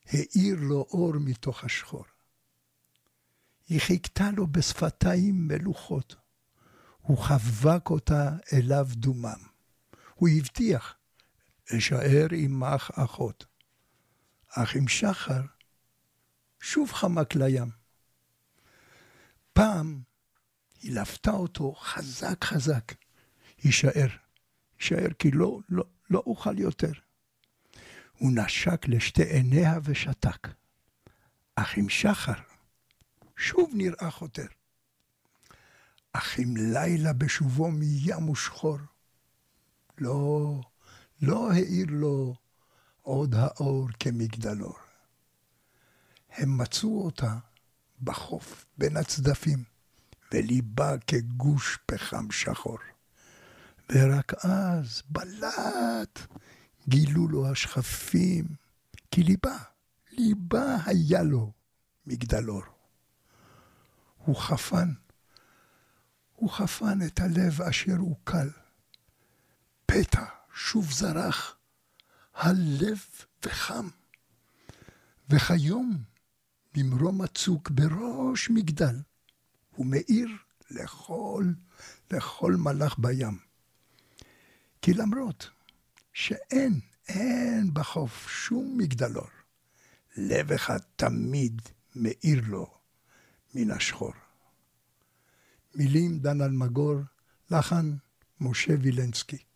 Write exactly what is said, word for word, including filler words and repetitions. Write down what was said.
האיר לו אור מתוך השחור. היא חיכתה לו בשפתיים מלוכות. הוא חבק אותה אליו דומם. הוא הבטיח, אשאר עמך אחות. אך עם שחר שוב חמק לים. פעם היא לפתה אותו חזק חזק. יישאר, יישאר כי לא, לא, לא אוכל יותר. הוא נשק לשתי עיניה ושתק. אך עם שחר שוב נראה חותר. אך עם לילה בשובו מים ושחור, לא, לא העיר לו עוד האור כמגדלור. הם מצאו אותה בחוף בין הצדפים, וליבה כגוש פחם שחור. ורק אז בלט גילו לו השכפים, כי ליבה, ליבה היה לו מגדלור. הוא חפן, הוא חפן את הלב אשר הוא קל. פתע שוב זרח הלב וחם. וכיום ממרום הצוק בראש מגדל, הוא מאיר לכל, לכל מלאך בים. כי למרות שאין, אין בחוף שום מגדלור, לב אחד תמיד מאיר לו מן השחור. מילים דן אלמגור, לחן משה וילנסקי.